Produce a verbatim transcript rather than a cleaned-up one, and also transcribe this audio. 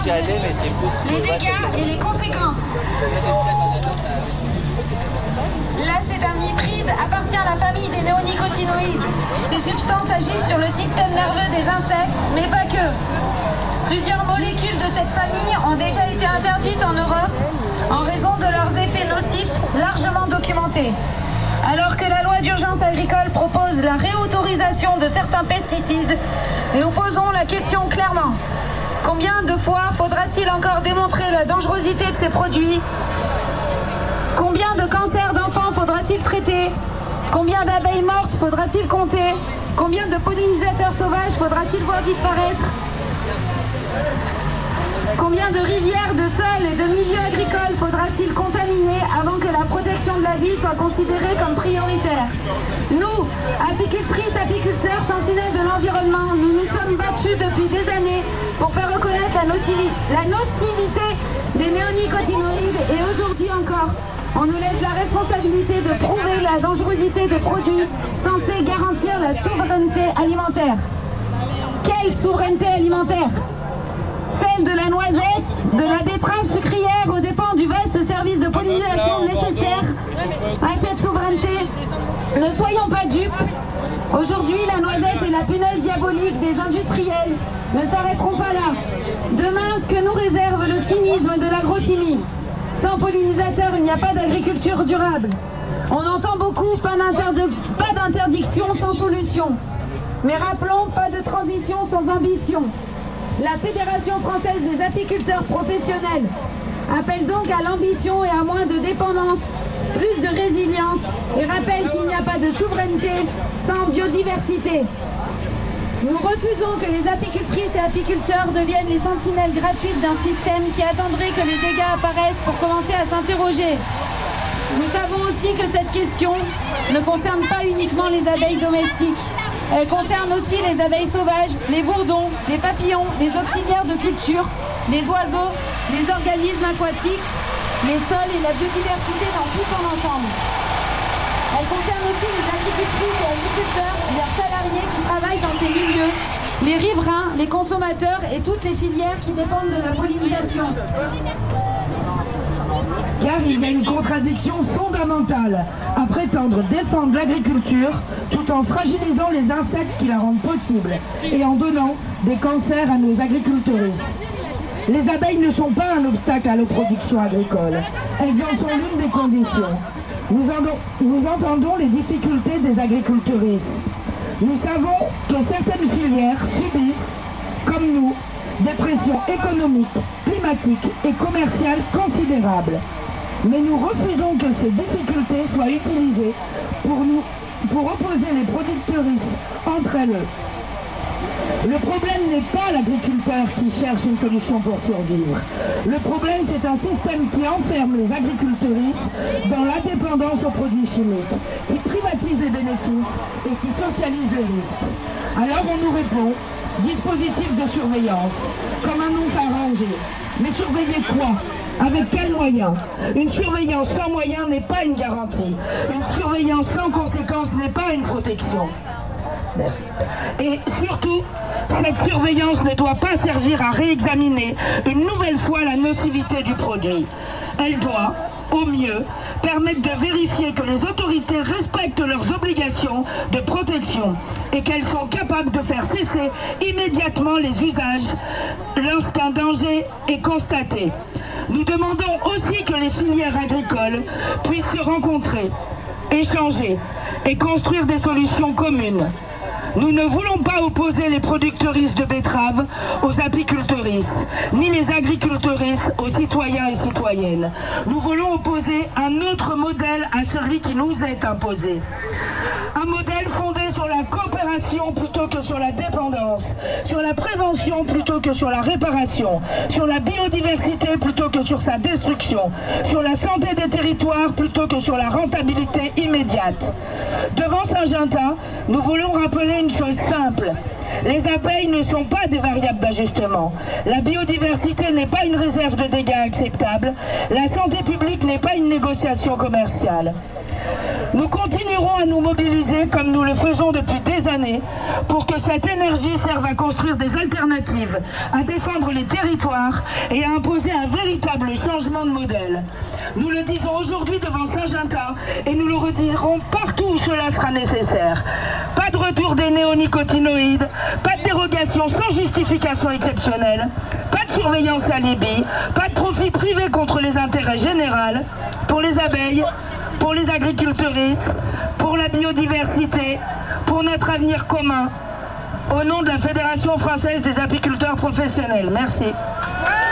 énergie, les dégâts et les conséquences. L'acétamiprid appartient à la famille des néonicotinoïdes. Ces substances agissent sur le système nerveux des insectes, mais pas que. Plusieurs molécules de cette famille ont déjà été interdites en Europe en raison de leurs effets nocifs largement documentés. Alors que la loi d'urgence agricole propose la réautorisation de certains pesticides, nous posons la question clairement. Combien de fois faudra-t-il encore démontrer la dangerosité de ces produits ? Combien de cancers d'enfants faudra-t-il traiter? Combien d'abeilles mortes faudra-t-il compter? Combien de pollinisateurs sauvages faudra-t-il voir disparaître? Combien de rivières, de sols et de milieux agricoles faudra-t-il contaminer avant que la protection de la vie soit considérée comme prioritaire? Nous, apicultrices, apiculteurs, sentinelles de l'environnement, nous nous sommes battus depuis des années pour faire reconnaître la, nocivi la nocivité des néonicotinoïdes et aujourd'hui encore, on nous laisse la responsabilité de prouver la dangerosité des produits censés garantir la souveraineté alimentaire. Quelle souveraineté alimentaire? Celle de la noisette, de la betterave sucrière aux dépens du vaste service de pollinisation nécessaire à cette souveraineté. Ne soyons pas dupes. Aujourd'hui, la noisette et la punaise diabolique des industriels ne s'arrêteront pas là. Demain, que nous réserve le cynisme de l'agrochimie? Sans pollinisateurs, il n'y a pas d'agriculture durable. On entend beaucoup, pas d'interdiction sans solution. Mais rappelons, pas de transition sans ambition. La Fédération française des apiculteurs professionnels appelle donc à l'ambition et à moins de dépendance, plus de résilience et rappelle qu'il n'y a pas de souveraineté sans biodiversité. Nous refusons que les apicultrices et apiculteurs deviennent les sentinelles gratuites d'un système qui attendrait que les dégâts apparaissent pour commencer à s'interroger. Nous savons aussi que cette question ne concerne pas uniquement les abeilles domestiques. Elle concerne aussi les abeilles sauvages, les bourdons, les papillons, les auxiliaires de culture, les oiseaux, les organismes aquatiques, les sols et la biodiversité dans tout son ensemble. Elle concerne aussi les agricultrices et agriculteurs, leurs salariés qui travaillent dans ces milieux, les riverains, les consommateurs et toutes les filières qui dépendent de la pollinisation. Car il y a une contradiction fondamentale à prétendre défendre l'agriculture tout en fragilisant les insectes qui la rendent possible et en donnant des cancers à nos agricultrices. Les abeilles ne sont pas un obstacle à la production agricole, elles en sont l'une des conditions. Nous, nous entendons les difficultés des agricultrices. Nous savons que certaines filières subissent, comme nous, des pressions économiques, climatiques et commerciales considérables. Mais nous refusons que ces difficultés soient utilisées pour, nous, pour opposer les productrices entre elles. Le problème n'est pas l'agriculteur qui cherche une solution pour survivre. Le problème, c'est un système qui enferme les agricultrices dans la dépendance aux produits chimiques, qui privatise les bénéfices et qui socialise les risques. Alors on nous répond, dispositif de surveillance, comme annonce arrangée. Mais surveiller quoi? Avec quels moyens? Une surveillance sans moyens n'est pas une garantie. Une surveillance sans conséquences n'est pas une protection. Merci. Et surtout, cette surveillance ne doit pas servir à réexaminer une nouvelle fois la nocivité du produit. Elle doit, au mieux, permettre de vérifier que les autorités respectent leurs obligations de protection et qu'elles sont capables de faire cesser immédiatement les usages lorsqu'un danger est constaté. Nous demandons aussi que les filières agricoles puissent se rencontrer, échanger et construire des solutions communes. Nous ne voulons pas opposer les productrices de betteraves aux apicultrices, ni les agricultrices aux citoyens et citoyennes. Nous voulons opposer un autre modèle à celui qui nous est imposé. Un modèle fondé sur la coopération plutôt que sur la dépendance, sur la prévention plutôt que sur la réparation, sur la biodiversité plutôt que sur sa destruction, sur la santé des territoires plutôt que sur la rentabilité immédiate. Devant Syngenta, nous voulons rappeler une chose simple. Les abeilles ne sont pas des variables d'ajustement. La biodiversité n'est pas une réserve de dégâts acceptable. La santé publique n'est pas une négociation commerciale. Nous continuerons à nous mobiliser comme nous le faisons depuis des années pour que cette énergie serve à construire des alternatives, à défendre les territoires et à imposer un véritable changement de modèle. Nous le disons aujourd'hui devant Saint-Gintin et nous le redirons partout où cela sera nécessaire. Pas de retour des néonicotinoïdes, pas de dérogation sans justification exceptionnelle, pas de surveillance alibi, pas de profit privé contre les intérêts généraux, pour les abeilles, pour les agricultrices, pour la biodiversité, pour notre avenir commun, au nom de la Fédération française des apiculteurs professionnels. Merci.